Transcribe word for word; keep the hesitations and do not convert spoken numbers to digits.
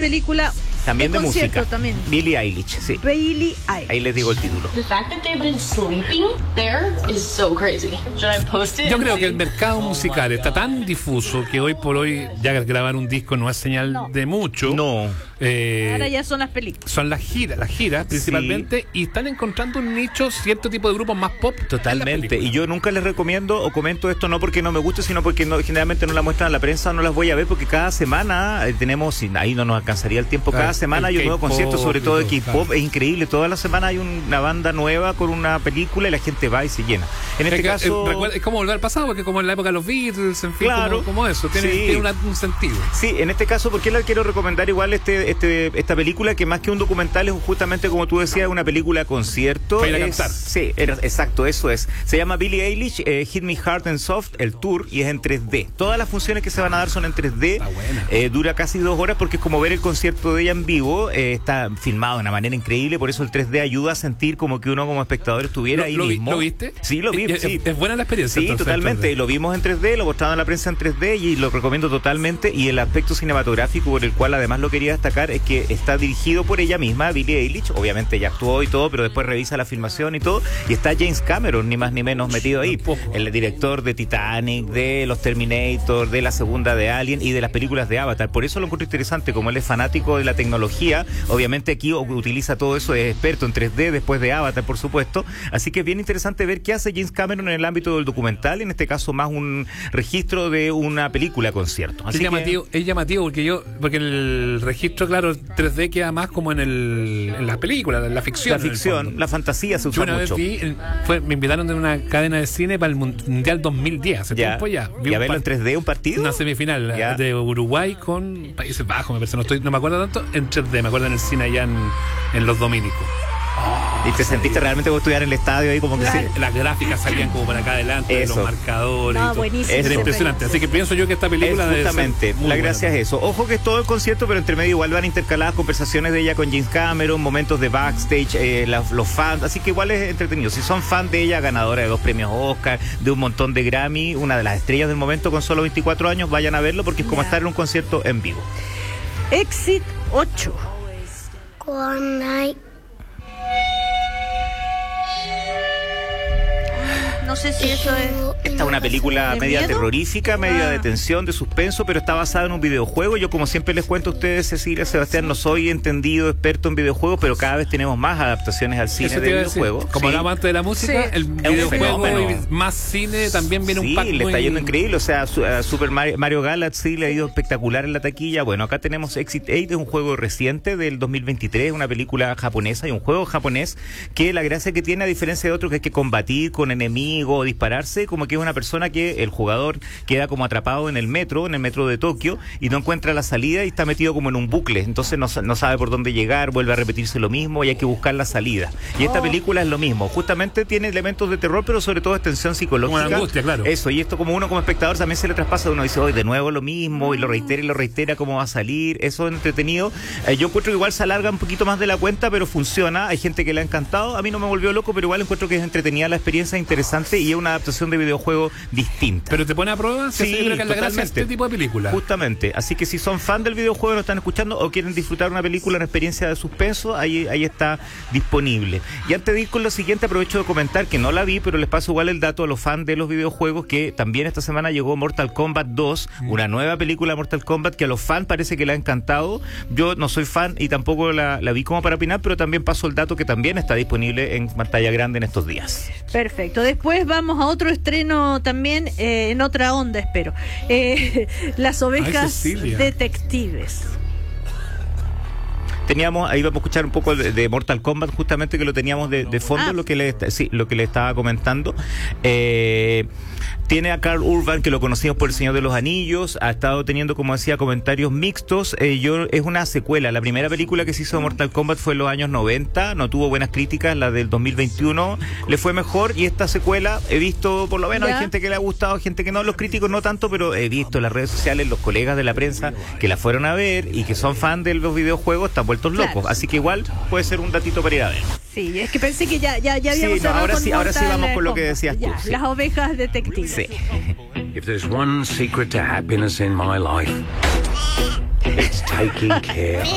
película. También de música. También. Billie Eilish, sí. Billie Eilish. Ahí les digo el título. The fact that they've been sleeping there is so crazy. Should I post it? Yo creo que el mercado musical está tan difuso que hoy por hoy ya grabar un disco no es señal No. de mucho. No. Eh, Ahora ya son las películas. Son las giras, las giras principalmente, sí. Y están encontrando un nicho, cierto tipo de grupos más pop. Totalmente. Y yo nunca les recomiendo o comento esto no porque no me guste, sino porque no, generalmente no la muestran a la prensa, no las voy a ver porque cada semana eh, tenemos, ahí no nos alcanzaría el tiempo, cada Ah, semana hay un nuevo concierto, sobre todo de K-pop, claro. Es increíble, toda la semana hay una banda nueva con una película y la gente va y se llena. En este es que, caso... eh, recuerda, es como volver al pasado, porque como en la época de los Beatles, en fin, Claro, como, como eso, tiene, sí. tiene una, un sentido. Sí, en este caso, ¿por qué la quiero recomendar igual este, este, esta película? Que más que un documental es justamente, como tú decías, una película concierto. Para ir a es, cantar. Sí, era, exacto, eso es. Se llama Billie Eilish, eh, Hit Me Hard and Soft, el tour, y es en tres D. Todas las funciones que se van a dar son en tres D. Está buena. Eh, dura casi dos horas porque es como ver el concierto de ella en vivo. Eh, está filmado de una manera increíble, por eso el tres D ayuda a sentir como que uno como espectador estuviera ¿Lo, ahí lo, mismo. ¿Lo viste? Sí, lo vi. Es, sí. es, es buena la experiencia. Sí, entonces, totalmente. entonces. Lo vimos en tres D, lo mostraron en la prensa en tres D y lo recomiendo totalmente. Y el aspecto cinematográfico por el cual además lo quería destacar es que está dirigido por ella misma, Billie Eilish. Obviamente ella actuó y todo, pero después revisa la filmación y todo. Y está James Cameron, ni más ni menos, metido ahí. El director de Titanic, de los Terminator, de la segunda de Alien y de las películas de Avatar. Por eso lo encuentro interesante, como él es fanático de la tecnología. Obviamente aquí utiliza todo eso, es experto en tres D después de Avatar, por supuesto. Así que es bien interesante ver qué hace James Cameron en el ámbito del documental, en este caso más un registro de una película concierto. Así es llamativo, que... es llamativo porque yo, porque el registro, claro, tres D queda más como en el en las películas, en la ficción. La ficción, la fantasía se usa Yo una mucho. vez vi, fue, me invitaron de una cadena de cine para el Mundial dos mil diez, hace ya. tiempo ya. Vi ¿Ya un verlo par- en tres D, un partido? Una semifinal ya. de Uruguay con Países Bajos, me parece, no, estoy, no me acuerdo tanto, en tres D, me acuerdo en el cine allá en, en Los Dominicos. ¿Y te sentiste realmente como estudiar en el estadio ahí como que Claro. sí? Las gráficas salían como para acá adelante, Eso. los marcadores. No, y todo. buenísimo. Era Eso. impresionante. Así que pienso yo que esta película Es debe ser justamente, muy la buena. gracia es eso. Ojo que es todo el concierto, pero entre medio igual van intercaladas conversaciones de ella con James Cameron, momentos de backstage, eh, la- los fans, así que igual es entretenido. Si son fan de ella, ganadora de dos premios Oscar, de un montón de Grammy, una de las estrellas del momento con solo veinticuatro años, vayan a verlo porque es como Ya. estar en un concierto en vivo. Exit ocho. Con ay, No sé si eso es. Esta es una película ¿De media miedo? terrorífica, media Ah. de tensión, de suspenso, pero está basada en un videojuego. Yo, como siempre les cuento a ustedes, Cecilia, Sebastián, no soy entendido, experto en videojuegos, pero cada vez tenemos más adaptaciones al cine Eso te de iba a decir. videojuegos. Como Sí. hablamos antes de la música, Sí. el un videojuego fenómeno. y más cine también viene Sí, un pack le muy... está yendo increíble, o sea, su- a Super Mario, Mario Galaxy le ha ido espectacular en la taquilla. Bueno, acá tenemos Exit ocho, es un juego reciente del dos mil veintitrés, una película japonesa y un juego japonés que la gracia que tiene, a diferencia de otros que hay que combatir con enemigos o dispararse, como que es una persona que el jugador queda como atrapado en el metro, en el metro de Tokio, y no encuentra la salida y está metido como en un bucle, entonces no, sa- no sabe por dónde llegar, vuelve a repetirse lo mismo y hay que buscar la salida. Y esta Oh. película es lo mismo, justamente tiene elementos de terror, pero sobre todo es tensión psicológica. Una angustia, claro. Eso, y esto como uno como espectador también se le traspasa, uno dice, hoy de nuevo lo mismo, y lo reitera y lo reitera, cómo va a salir, eso es entretenido. Eh, yo encuentro que igual se alarga un poquito más de la cuenta, pero funciona, hay gente que le ha encantado, a mí no me volvió loco, pero igual encuentro que es entretenida la experiencia, interesante, y es una adaptación de videojuego distinta. Pero te pone a prueba, Sí, yo creo que es la gracia de totalmente. este tipo de película. Justamente, así que si son fan del videojuego, lo están escuchando o quieren disfrutar una película, una experiencia de suspenso, ahí, ahí está disponible. Y antes de ir con lo siguiente, aprovecho de comentar que no la vi, pero les paso igual el dato a los fans de los videojuegos, que también esta semana llegó Mortal Kombat dos, Mm. una nueva película de Mortal Kombat que a los fans parece que le ha encantado. Yo no soy fan y tampoco la, la vi como para opinar, pero también paso el dato que también está disponible en pantalla grande en estos días. Perfecto. Después vamos a otro estreno también, eh, en otra onda, espero. Eh, Las ovejas Cecilia. detectives. Teníamos, ahí vamos a escuchar un poco de, de Mortal Kombat, justamente que lo teníamos de, de fondo, Ah. lo que le sí, lo que le estaba comentando. Eh, tiene a Karl Urban, que lo conocimos por El Señor de los Anillos, ha estado teniendo, como decía, comentarios mixtos. Eh, yo Es una secuela. La primera película que se hizo de Mortal Kombat fue en los años noventa, no tuvo buenas críticas. La del dos mil veintiuno le fue mejor, y esta secuela he visto, por lo menos, ¿Ya? hay gente que le ha gustado, gente que no, los críticos no tanto, pero he visto en las redes sociales los colegas de la prensa que la fueron a ver y que son fan de los videojuegos, están vueltos Claro. locos. Así que igual puede ser un datito para ir a ver. Sí, es que pensé que ya, ya, ya Sí, habíamos no, cerrado ahora con sí- ahora sí Mortal vamos con lo que Kombat. decías tú, Ya, sí. Las ovejas detectives. Sí. If there's one secret to happiness in my life, it's taking care